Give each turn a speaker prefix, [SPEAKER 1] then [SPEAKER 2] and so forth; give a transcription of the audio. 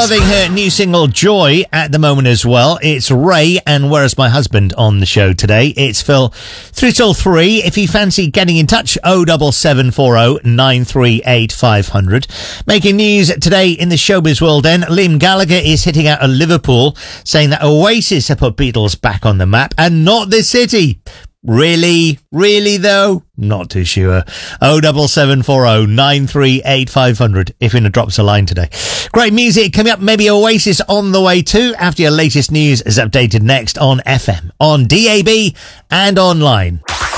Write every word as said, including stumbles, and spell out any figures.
[SPEAKER 1] Loving her new single Joy at the moment as well. It's Ray and Where's My Husband on the show today. It's Phil through till three. If you fancy getting in touch, oh double seven four oh nine three eight five hundred. Making news today in the showbiz world then, Liam Gallagher is hitting out of Liverpool, saying that Oasis have put Beatles back on the map and not the city. Really? Really though? Not too sure. oh double seven four oh nine three eight five hundred if you're going to drop us a line today. Great music coming up, maybe Oasis on the way too, after your latest news is updated next on F M, on D A B and online.